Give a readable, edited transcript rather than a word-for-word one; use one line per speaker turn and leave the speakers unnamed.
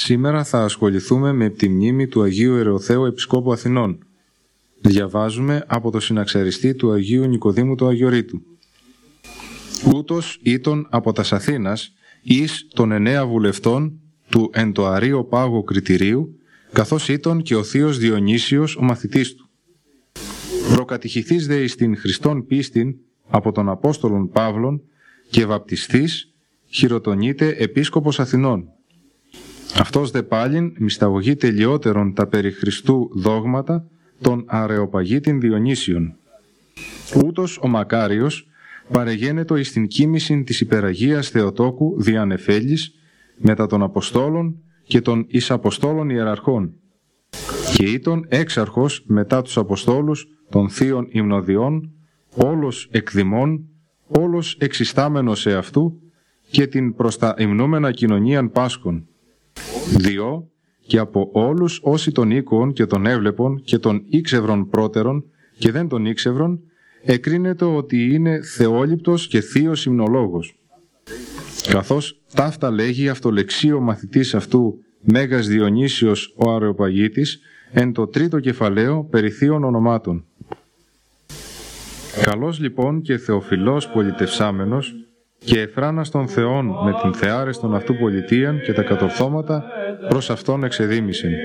Σήμερα θα ασχοληθούμε με τη μνήμη του Αγίου Ερεοθαίου Επισκόπου Αθηνών. Διαβάζουμε από το συναξαριστή του Αγίου Νικοδήμου του Αγιορείτου. Ούτως ήτον από τας Αθήνας εις των 9 βουλευτών του εν το αρείο πάγο Κριτηρίου, καθώς ήτον και ο θείος Διονύσιος ο μαθητής του. Προκατηχηθείς δε εις την Χριστόν πίστην από τον Απόστολον Παύλον και βαπτιστής χειροτονείται Επίσκοπος Αθηνών. Αυτός δε πάλιν μυσταγωγεί τελειότερον τα περί Χριστού δόγματα των αρεοπαγίτην Διονύσιον. Ούτως ο Μακάριος παρεγένετο εις την κοίμησιν της υπεραγίας Θεοτόκου διανεφέλης μετά των Αποστόλων και των εις Αποστόλων ιεραρχών. Και ήτον έξαρχος μετά τους Αποστόλους των θείων υμνοδιών, όλος εκδημών, όλος εξιστάμενος σε αυτού και την προς τα υμνούμενα κοινωνίαν Πάσχων. Διό και από όλους όσοι τον οίκουον και τον έβλεπον και τον ήξευρον πρώτερον και δεν τον ήξευρον, εκρίνεται ότι είναι θεόληπτος και θείος υμνολόγος. Καθώς ταύτα λέγει αυτολεξίο μαθητής αυτού Μέγας Διονύσιος ο Αρεοπαγίτης εν το τρίτο κεφαλαίο περί θείων ονομάτων. Καλός λοιπόν και θεοφιλός πολιτευσάμενος και εφράνας των Θεών με την θεάρεστον αυτού πολιτείαν και τα κατορθώματα προς αυτόν εξεδίμησεν.